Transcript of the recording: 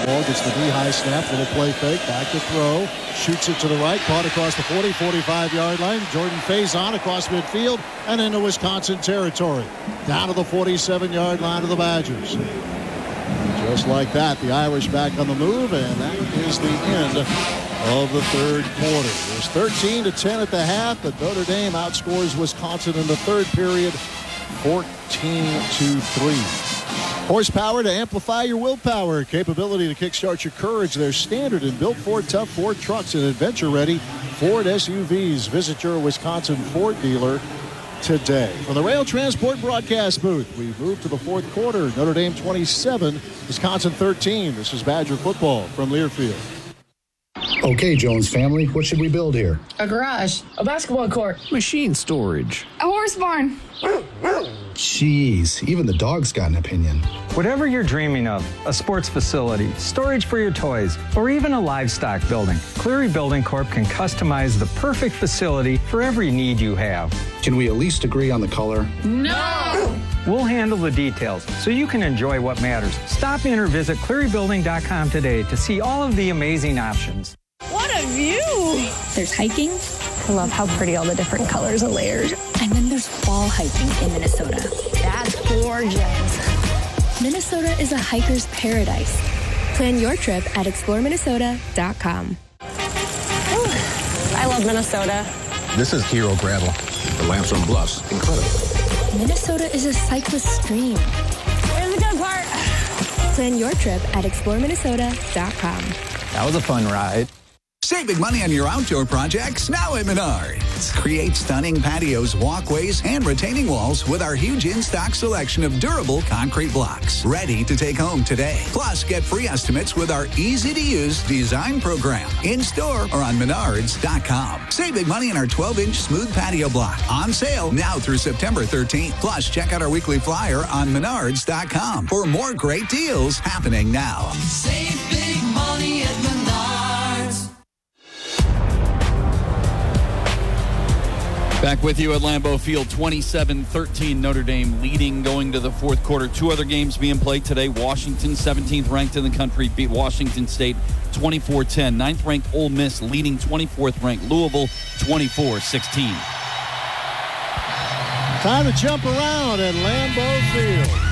football. Gets the knee-high snap. Little play fake. Back to throw. Shoots it to the right. Caught across the 40, 45-yard line. Jordan Faison across midfield and into Wisconsin territory. Down to the 47-yard line of the Badgers. Just like that, the Irish back on the move, and that is the end of the third quarter. It was 13-10 at the half, but Notre Dame outscores Wisconsin in the third period 14-3. Horsepower to amplify your willpower. Capability to kickstart your courage. They're standard and built Ford tough Ford trucks and adventure-ready Ford SUVs. Visit your Wisconsin Ford dealer today. From the Rail Transport broadcast booth, we move to the fourth quarter. Notre Dame 27, Wisconsin 13. This is Badger football from Learfield. Okay, Jones family, what should we build here? A garage, a basketball court, machine storage, a horse barn. Jeez, even the dog's got an opinion. Whatever you're dreaming of, a sports facility, storage for your toys, or even a livestock building, Cleary Building Corp can customize the perfect facility for every need you have. Can we at least agree on the color? No! We'll handle the details so you can enjoy what matters. Stop in or visit clearybuilding.com today to see all of the amazing options. What a view! There's hiking. I love how pretty all the different colors and layers. And then there's fall hiking in Minnesota. That's gorgeous. Minnesota is a hiker's paradise. Plan your trip at exploreminnesota.com. I love Minnesota. This is Hero Gravel. The Limestone Bluffs. Incredible. Minnesota is a cyclist stream. Here's the good part. Plan your trip at exploreminnesota.com. That was a fun ride. Save big money on your outdoor projects now at Menards. Create stunning patios, walkways, and retaining walls with our huge in-stock selection of durable concrete blocks. Ready to take home today. Plus, get free estimates with our easy-to-use design program. In-store or on Menards.com. Save big money on our 12-inch smooth patio block. On sale now through September 13th. Plus, check out our weekly flyer on Menards.com for more great deals happening now. Save big money at Menards. Back with you at Lambeau Field, 27-13, Notre Dame leading going to the fourth quarter. Two other games being played today. Washington, 17th ranked in the country, beat Washington State 24-10. 9th ranked Ole Miss leading 24th ranked Louisville 24-16. Time to jump around at Lambeau Field.